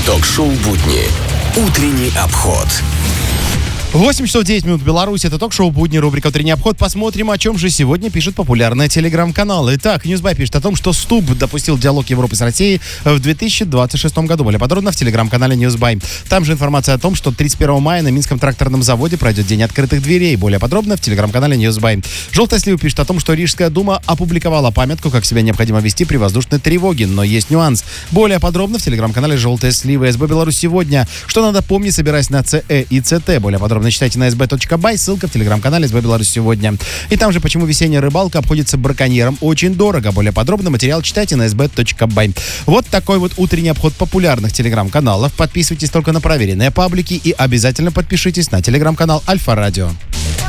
Ток-шоу «Будни». Утренний обход. 8 часов 9 минут в Беларуси. Это ток-шоу «Будни», рубрика «Утренний обход». Посмотрим, о чем же сегодня пишут популярные телеграм-каналы. Итак, Newsby пишет о том, что СТУБ допустил диалог Европы с Россией в 2026 году. Более подробно в телеграм-канале Newsby. Там же информация о том, что 31 мая на Минском тракторном заводе пройдет День открытых дверей. Более подробно в телеграм-канале Newsby. Желтая слива пишет о том, что Рижская дума опубликовала памятку, как себя необходимо вести при воздушной тревоге. Но есть нюанс. Более подробно в телеграм-канале Желтая слива. СБ Беларусь сегодня. Что надо помнить, собираясь на ЦЭ и ЦТ. Более подробно читайте на sb.by, ссылка в телеграм-канале СБ Беларусь сегодня. И там же, почему весенняя рыбалка обходится браконьерам очень дорого. Более подробно материал читайте на sb.by. Вот такой вот утренний обход популярных телеграм-каналов. Подписывайтесь только на проверенные паблики и обязательно подпишитесь на телеграм-канал Альфа Радио.